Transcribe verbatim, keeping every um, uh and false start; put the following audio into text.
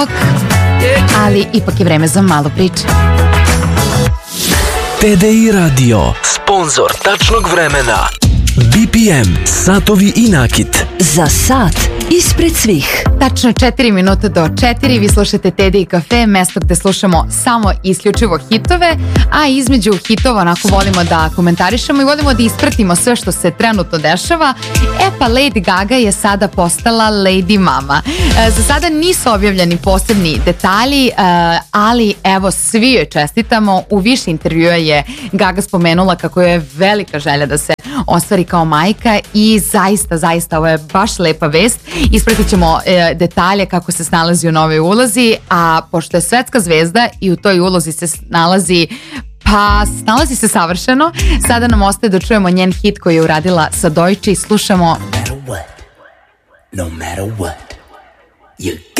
Ali ipak je vreme za malo priče. T D I Radio, sponzor tačnog vremena. B P M, satovi i nakit. Za sat ispred svih. Tačno četiri minute do četiri, vi slušate T D I Cafe, mesto gde slušamo samo isključivo hitove, a između hitova onako volimo da komentarišemo i volimo da ispratimo sve što se trenutno dešava. E pa Lady Gaga je sada postala Lady Mama. E, za sada nisu objavljeni posebni detalji, e, ali evo svi joj čestitamo. U više intervjua je Gaga spomenula kako je velika želja da se ostvari kao majka i zaista, zaista ovo je baš lepa vest. Ispratit ćemo e, detalje kako se snalazi u novoj ulozi, a pošto je svetska zvezda i u toj ulozi se nalazi pa snalazi se savršeno, sada nam ostaje da čujemo njen hit koji je uradila sa Deutsche i slušamo No matter what, no matter what, you